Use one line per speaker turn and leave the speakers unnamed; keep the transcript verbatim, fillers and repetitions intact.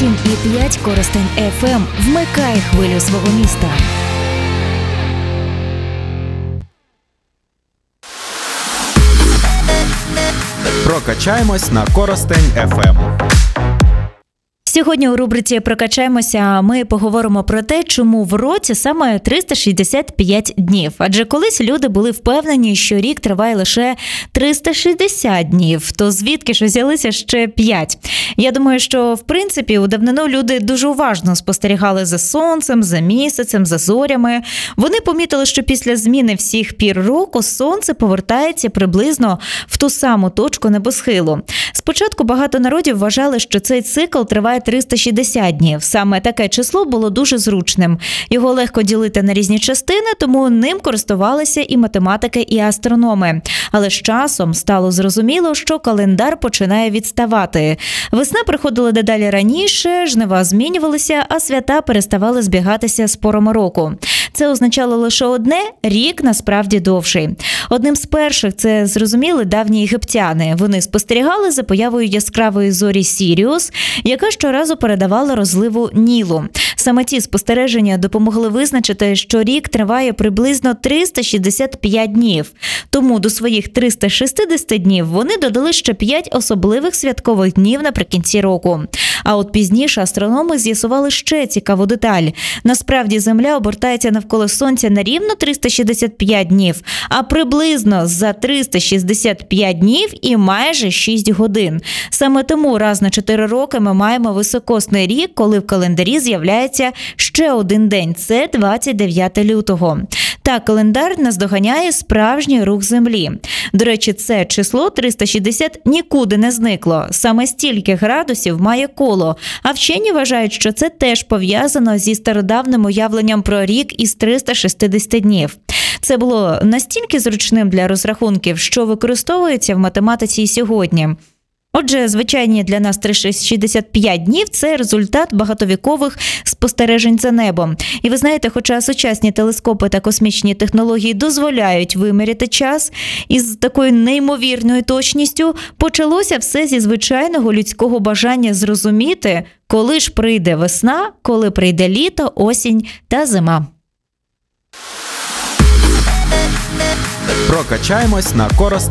сім і п'ять Коростень еф ем. Вмикай хвилю свого міста.
Прокачаємось на Коростень еф ем.
Сьогодні у рубриці «Прокачаємося» ми поговоримо про те, чому в році саме триста шістдесят п'ять днів. Адже колись люди були впевнені, що рік триває лише триста шістдесят днів. То звідки ж взялися ще п'ять? Я думаю, що, в принципі, у давнину люди дуже уважно спостерігали за сонцем, за місяцем, за зорями. Вони помітили, що після зміни всіх пір року сонце повертається приблизно в ту саму точку небосхилу. Спочатку багато народів вважали, що цей цикл триває триста шістдесят днів. Саме таке число було дуже зручним. Його легко ділити на різні частини, тому ним користувалися і математики, і астрономи. Але з часом стало зрозуміло, що календар починає відставати. Весна приходила дедалі раніше, жнива змінювалися, а свята переставали збігатися з порами року. Це означало лише одне – рік насправді довший. Одним з перших це зрозуміли давні єгиптяни. Вони спостерігали за появою яскравої зорі Сіріус, яка щоразу передавала розливу Нілу. Саме ці спостереження допомогли визначити, що рік триває приблизно триста шістдесят п'ять днів. Тому до своїх триста шістдесят днів вони додали ще п'ять особливих святкових днів наприкінці року. А от пізніше астрономи з'ясували ще цікаву деталь. Насправді Земля обертається навколо Сонця на рівно триста шістдесят п'ять днів, а приблизно за триста шістдесят п'ять днів і майже шість годин. Саме тому раз на чотири роки ми маємо високосний рік, коли в календарі з'являється ще один день – це двадцять дев'яте лютого. Так, календар наздоганяє справжній рух Землі. До речі, це число триста шістдесят нікуди не зникло. Саме стільки градусів має коло. А вчені вважають, що це теж пов'язано зі стародавним уявленням про рік із триста шістдесят днів. Це було настільки зручним для розрахунків, що використовується в математиці і сьогодні. Отже, звичайні для нас триста шістдесят п'ять днів – це результат багатовікових спостережень за небом. І ви знаєте, хоча сучасні телескопи та космічні технології дозволяють виміряти час із такою неймовірною точністю, почалося все зі звичайного людського бажання зрозуміти, коли ж прийде весна, коли прийде літо, осінь та зима.
Прокачаємось на Коростень